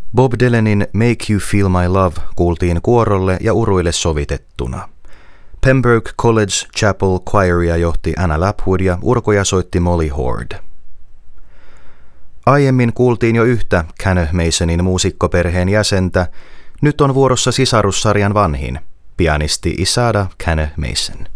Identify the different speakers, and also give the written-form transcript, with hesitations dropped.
Speaker 1: Bob Dylanin Make You Feel My Love kuultiin kuorolle ja uruille sovitettuna. Pembroke College Chapel Choiria johti Anna Lapwood ja urkoja soitti Molly Horde. Aiemmin kuultiin jo yhtä Kenneth Masonin muusikkoperheen jäsentä, nyt on vuorossa sisarussarjan vanhin, pianisti Isada Kenneth Mason.